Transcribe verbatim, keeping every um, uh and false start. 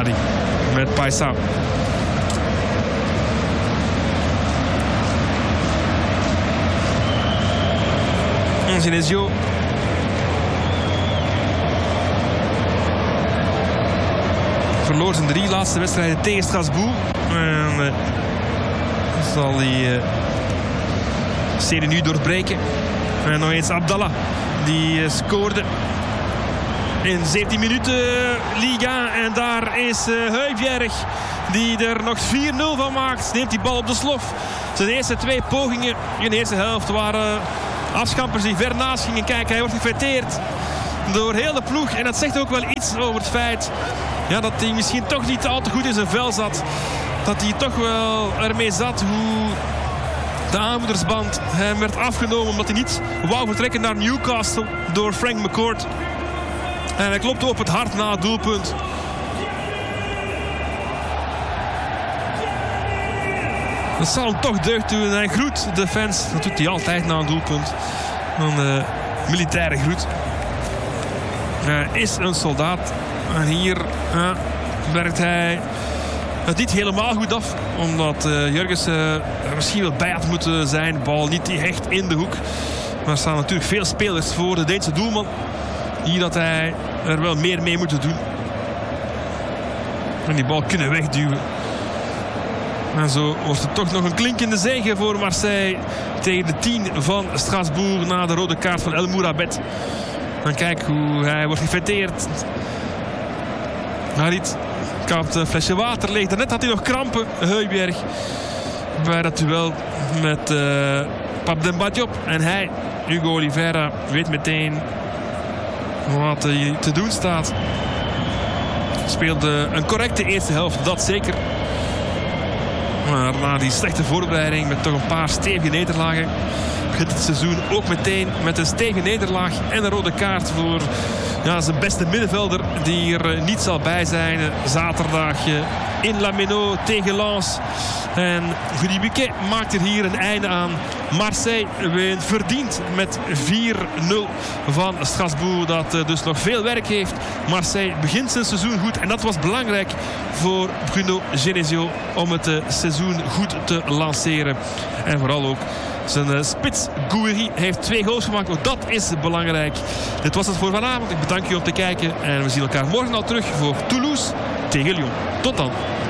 Nadi met Paisa. Genesio. Verloor zijn drie laatste wedstrijden tegen Strasbourg. En uh, zal die uh, serie nu doorbreken. En nog eens Abdallah. Die uh, scoorde in zeventien minuten uh, Liga. En daar is uh, Højbjerg die er nog vier nul van maakt. Neemt die bal op de slof. Zijn eerste twee pogingen in de eerste helft waren uh, afschampers die ver naast gingen kijken. Hij wordt gefeteerd door heel de ploeg. En dat zegt ook wel iets over het feit ja, dat hij misschien toch niet al te goed in zijn vel zat. Dat hij toch wel ermee zat hoe de aanvoerdersband hem werd afgenomen. Omdat hij niet wou vertrekken naar Newcastle door Frank McCourt. En hij klopte op het hart na het doelpunt. Dat zal hem toch deugd doen. Hij groet de fans. Dat doet hij altijd na een doelpunt. Een uh, militaire groet. Hij is een soldaat. En hier uh, werkt hij het niet helemaal goed af. Omdat uh, Jurgensen er misschien wel bij had moeten zijn. De bal niet echt in de hoek. Maar er staan natuurlijk veel spelers voor de Deense doelman. Hier dat hij er wel meer mee moet doen. En die bal kunnen wegduwen. En zo wordt het toch nog een klinkende zege voor Marseille tegen de tien van Strasbourg na de rode kaart van El Mourabet. En kijk hoe hij wordt gefeteerd. Harit kapt een flesje water leeg. Daarnet had hij nog krampen, Højbjerg. Bij dat duel met uh, Pape Demba Diop. En hij, Hugo Oliveira, weet meteen wat er te doen staat. Speelde een correcte eerste helft, dat zeker. Maar na die slechte voorbereiding met toch een paar stevige nederlagen begint het seizoen ook meteen met een stevige nederlaag en een rode kaart voor ja, zijn beste middenvelder die er niet zal bij zijn. Zaterdag in La Méno tegen Lens. En Rudy Buquet maakt er hier een einde aan. Marseille wint verdiend met vier nul van Strasbourg. Dat dus nog veel werk heeft. Marseille begint zijn seizoen goed. En dat was belangrijk voor Bruno Genesio om het seizoen goed te lanceren. En vooral ook zijn spits Gouiri heeft twee goals gemaakt. Ook dat is belangrijk. Dit was het voor vanavond. Ik bedank u om te kijken. En we zien elkaar morgen al terug voor Toulouse tegen Lyon. Tot dan.